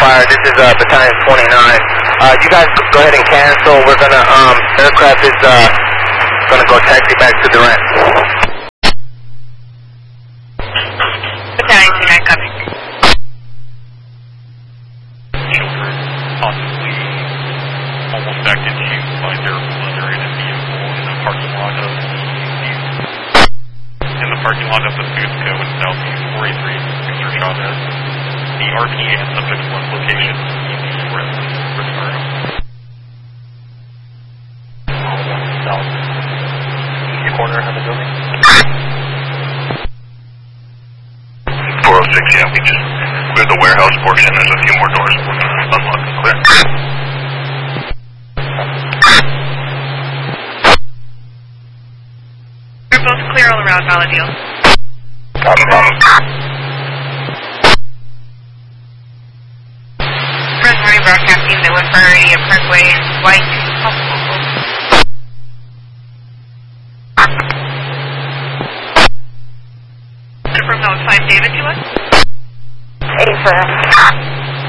Fire. This is Battalion 29. You guys go ahead and cancel. We're gonna aircraft is gonna go taxi back to Durant. Battalion 29 coming. Children possibly almost backed into you by their mother in a vehicle in the parking lot of the Fusco in Southeast 43 Mr. Chavez. The RPA and subject one location is the residence Rosario. Southeast corner of the building. 406, yeah, we just cleared the warehouse portion. There's a few more doors we're going to unlock and clear. We're both clear all around Valadil. Copy, Bravo. Rosemary broadcasting the Woodbury Parkway and White. Confirm that was 5 David to us? 84.